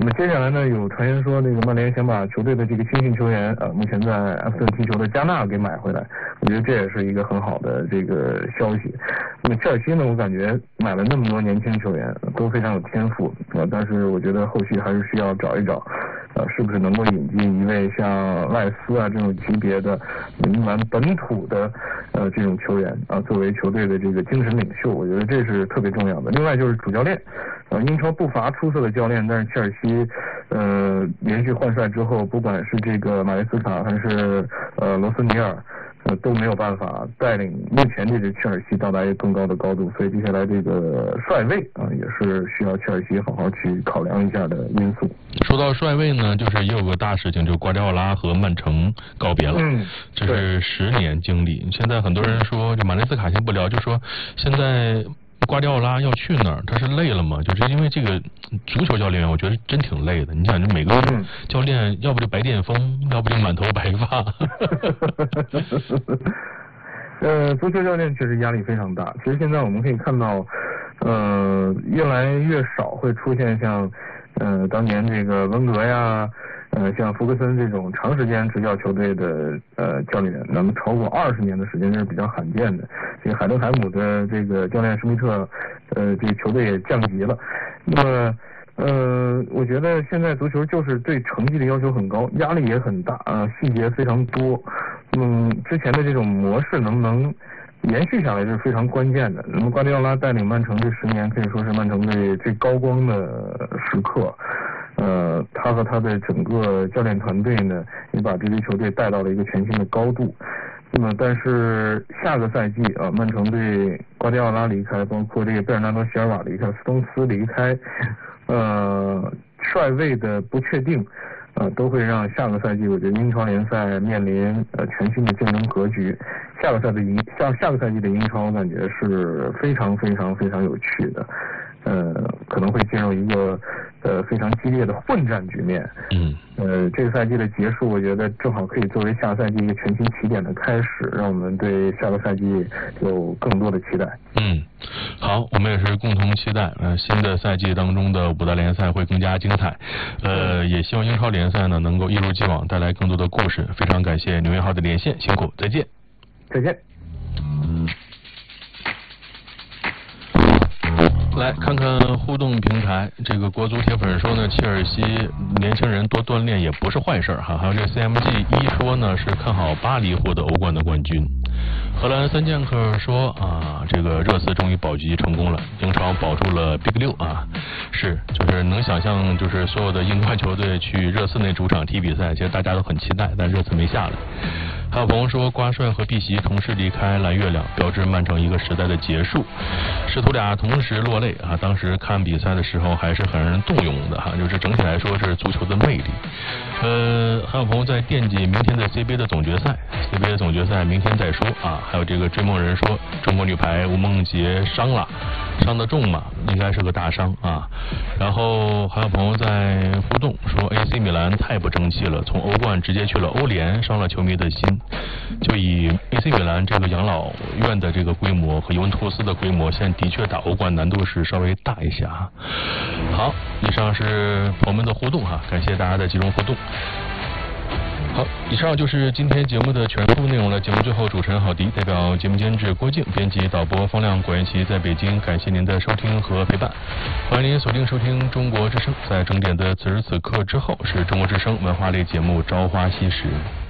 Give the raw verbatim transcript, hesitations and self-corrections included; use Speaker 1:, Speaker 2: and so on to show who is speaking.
Speaker 1: 那么接下来呢，有传言说，这个曼联想把球队的这个青训球员，呃，目前在埃弗顿踢球的加纳给买回来，我觉得这也是一个很好的这个消息。那么切尔西呢，我感觉买了那么多年轻球员，都非常有天赋，呃，但是我觉得后续还是需要找一找，呃，是不是能够引进一位像赖斯啊这种级别的英格兰本土的呃这种球员啊，作为球队的这个精神领袖，我觉得这是特别重要的。另外就是主教练。呃，英超不乏出色的教练，但是切尔西，呃，连续换帅之后，不管是这个马雷斯卡还是呃罗斯尼尔，呃都没有办法带领目前这支切尔西到达一个更高的高度，所以接下来这个帅位啊、呃，也是需要切尔西好好去考量一下的因素。
Speaker 2: 说到帅位呢，就是也有个大事情，就瓜迪奥拉和曼城告别了，
Speaker 1: 嗯，
Speaker 2: 这是十年经历。现在很多人说，就马雷斯卡先不聊，就说现在。瓜迪奥拉要去哪儿？他是累了吗？就是因为这个足球教练，我觉得真挺累的。你想，这每个教练要不就白癜风，要不就满头白发。
Speaker 1: 呃，足球教练确实压力非常大。其实现在我们可以看到，呃，越来越少会出现像，呃，当年这个温格呀。呃，像福格森这种长时间执教球队的呃教练，那么超过二十年的时间，这是比较罕见的。这个海登海姆的这个教练施密特，呃，这个球队也降级了。那么，呃，我觉得现在足球就是对成绩的要求很高，压力也很大啊，细节非常多。嗯，之前的这种模式能不能延续下来是非常关键的。那么瓜迪奥拉带领曼城这十年可以说是曼城队最高光的时刻。呃，他和他的整个教练团队呢，也把这支球队带到了一个全新的高度。那么，但是下个赛季啊，曼城队瓜迪奥拉离开，包括这个贝尔纳多·席尔瓦离开，斯通斯离开，呃，帅位的不确定，呃，都会让下个赛季我觉得英超联赛面临呃全新的竞争格局。下个赛季的英下下个赛季的英超，我感觉是非常非常非常有趣的。呃，可能会进入一个呃非常激烈的混战局面。
Speaker 2: 嗯。
Speaker 1: 呃，这个赛季的结束，我觉得正好可以作为下赛季一个全新起点的开始，让我们对下个赛季有更多的期待。
Speaker 2: 嗯，好，我们也是共同期待，呃，新的赛季当中的五大联赛会更加精彩。呃，也希望英超联赛呢能够一如既往带来更多的故事。非常感谢纽约号的连线，辛苦，再见。
Speaker 1: 再见。
Speaker 2: 来看看互动平台，这个国足铁粉说呢，切尔西年轻人多锻炼也不是坏事哈。还有这 C M G 一说呢是看好巴黎获得欧冠的冠军。荷兰三剑客说啊，这个热刺终于保级成功了，英超保住了 Big 六啊，是就是能想象，就是所有的英冠球队去热刺那主场踢比赛，其实大家都很期待，但热刺没下来。还有朋友说，瓜帅和碧玺同时离开蓝月亮，标志曼城一个时代的结束。师徒俩同时落泪啊！当时看比赛的时候还是很让人动容的哈，就是整体来说是足球的魅力。呃，还有朋友在惦记明天的 C B A 的总决赛 ，C B A 的总决赛明天再说啊。还有这个追梦人说，中国女排吴梦洁伤了，伤得重嘛，应该是个大伤啊。然后还有朋友在互动说 ，A C 米兰太不争气了，从欧冠直接去了欧联，伤了球迷的心。就以 A C 米兰这个养老院的这个规模和尤文图斯的规模，现在的确打欧冠难度是稍微大一些哈。好，以上是朋友们的互动哈，感谢大家的集中互动。好，以上就是今天节目的全部内容了。节目最后，主持人郝迪代表节目监制郭靖、编辑导播方亮、果元奇在北京，感谢您的收听和陪伴。欢迎您锁定收听中国之声，在整点的此时此刻之后是中国之声文化类节目《朝花夕拾》。